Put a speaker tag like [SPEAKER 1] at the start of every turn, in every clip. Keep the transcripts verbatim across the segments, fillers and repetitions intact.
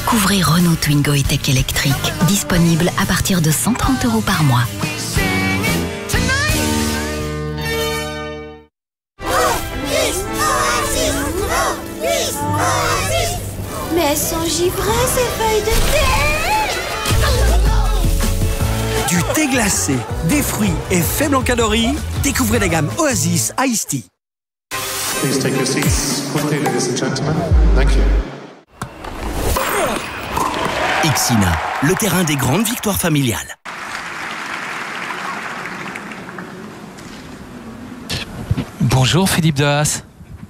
[SPEAKER 1] Découvrez Renault Twingo E-Tech électrique, disponible à partir de cent trente euros par mois.
[SPEAKER 2] Mais elles sont givrées, ces feuilles de thé!
[SPEAKER 3] Du thé glacé, des fruits et faible en calories, découvrez la gamme Oasis Iced Tea.
[SPEAKER 4] Please take your seats quickly, ladies and gentlemen. Thank you.
[SPEAKER 3] Ixina, le terrain des grandes victoires familiales.
[SPEAKER 5] Bonjour Philippe Dehaas.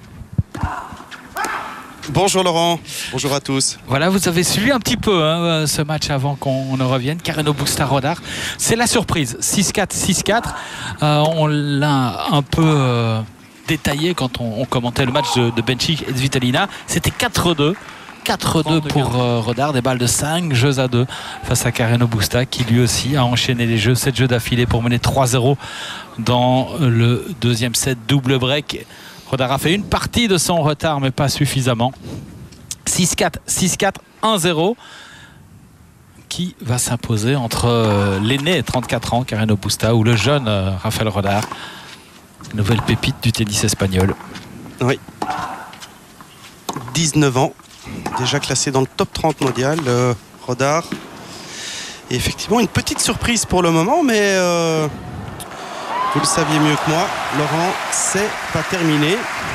[SPEAKER 6] Bonjour Laurent, bonjour à tous.
[SPEAKER 5] Voilà, vous avez suivi un petit peu hein, ce match avant qu'on ne revienne. Carreno Busta Rodar, c'est la surprise. six quatre, six quatre. Euh, on l'a un peu euh, détaillé quand on, on commentait le match de, de Benchik et de Svitolina. C'était quatre deux. quatre deux pour euh, Rodar, des balles de cinq jeux à deux face à Carreno Busta qui lui aussi a enchaîné les jeux, sept jeux d'affilée pour mener trois zéro dans le deuxième set, double break. Rodar a fait une partie de son retard mais pas suffisamment. six quatre, six quatre, un zéro qui va s'imposer entre euh, l'aîné, trente-quatre ans, Carreno Busta, ou le jeune euh, Rafael Rodar, nouvelle pépite du tennis espagnol.
[SPEAKER 6] Oui, dix-neuf ans, déjà classé dans le top trente mondial, euh, Rodar. Et effectivement, une petite surprise pour le moment, mais euh, vous le saviez mieux que moi, Laurent, c'est pas terminé.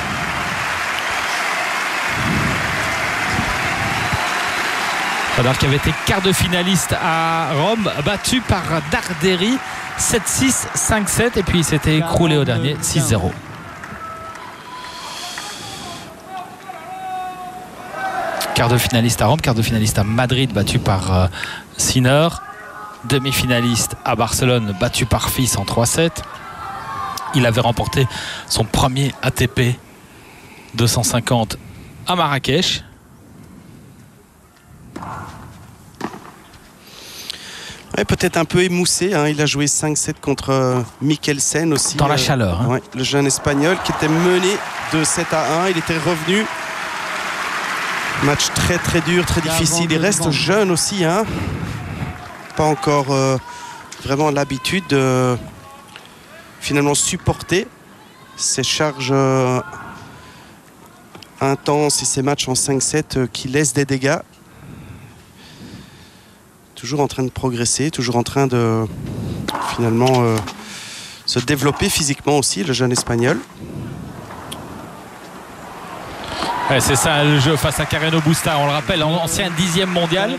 [SPEAKER 5] Rodar qui avait été quart de finaliste à Rome, battu par Darderi sept six, cinq sept, et puis il s'était écroulé au dernier six zéro. Quart de finaliste à Rome, quart de finaliste à Madrid, battu par euh, Sinner. Demi-finaliste à Barcelone, battu par Fils en trois sept. Il avait remporté son premier A T P deux cent cinquante à Marrakech.
[SPEAKER 6] Ouais, peut-être un peu émoussé, hein. Il a joué cinq sept contre euh, Mikkelsen aussi.
[SPEAKER 5] Dans la
[SPEAKER 6] euh,
[SPEAKER 5] chaleur. Hein.
[SPEAKER 6] Ouais, le jeune espagnol qui était mené de sept à un. Il était revenu. Match très très dur, très difficile. Il reste jeune aussi. Hein. Pas encore euh, vraiment l'habitude de finalement supporter ces charges euh, intenses et ces matchs en cinq sept euh, qui laissent des dégâts. Toujours en train de progresser, toujours en train de finalement euh, se développer physiquement aussi, le jeune espagnol.
[SPEAKER 5] Ouais, c'est ça le jeu face à Carreno Busta, on le rappelle, ancien dixième mondial.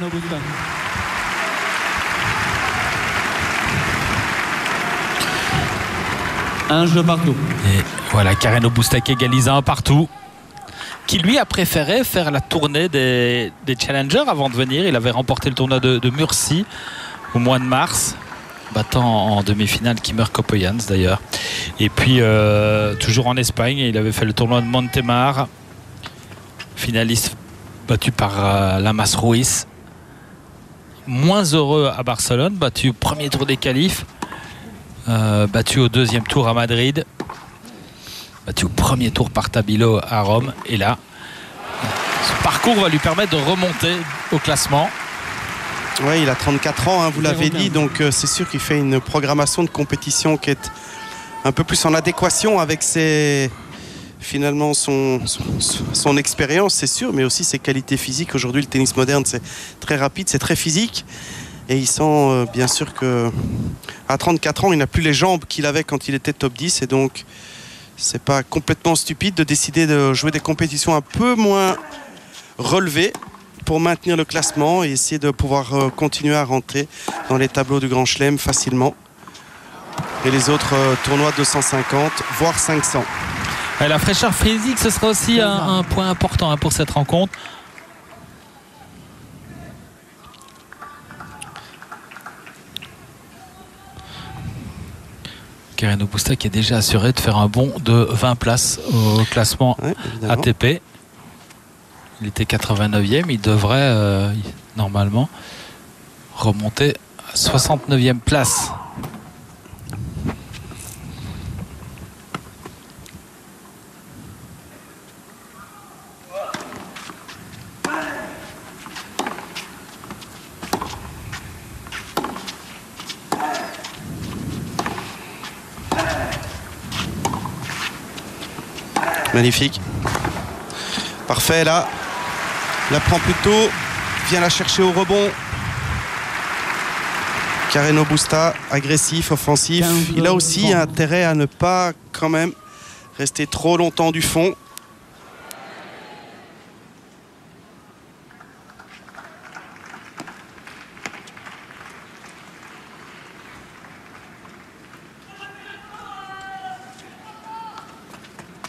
[SPEAKER 7] Un jeu partout.
[SPEAKER 5] Et voilà, Carreno Busta qui égalise un partout. Qui lui a préféré faire la tournée des, des challengers avant de venir. Il avait remporté le tournoi de, de Murcie au mois de mars, battant en demi-finale Kimmer Coppejans d'ailleurs. Et puis euh, toujours en Espagne, il avait fait le tournoi de Montemar, finaliste battu par euh, Lamas Ruiz. Moins heureux à Barcelone, battu au premier tour des qualifs, euh, battu au deuxième tour à Madrid, battu au premier tour par Tabilo à Rome. Et là, ce parcours va lui permettre de remonter au classement.
[SPEAKER 6] Oui, il a trente-quatre ans, hein, vous l'avez dit, donc euh, c'est sûr qu'il fait une programmation de compétition qui est un peu plus en adéquation avec ses, finalement son, son, son expérience, c'est sûr, mais aussi ses qualités physiques. Aujourd'hui, le tennis moderne, c'est très rapide, c'est très physique. Et il sent euh, bien sûr qu'à trente-quatre ans, il n'a plus les jambes qu'il avait quand il était top dix. Et donc, c'est pas complètement stupide de décider de jouer des compétitions un peu moins relevées pour maintenir le classement et essayer de pouvoir euh, continuer à rentrer dans les tableaux du Grand Chelem facilement. Et les autres euh, tournois deux cent cinquante, voire cinq cents.
[SPEAKER 5] Et la fraîcheur physique, ce sera aussi un, un point important hein, pour cette rencontre. Carreno Busta qui est déjà assuré de faire un bond de vingt places au classement ouais, A T P. Il était quatre-vingt-neuvième, il devrait euh, normalement remonter à soixante-neuvième place.
[SPEAKER 6] Magnifique. Parfait là. La prend plutôt. Vient la chercher au rebond. Carreno Busta, agressif, offensif. Il a aussi intérêt à ne pas quand même rester trop longtemps du fond.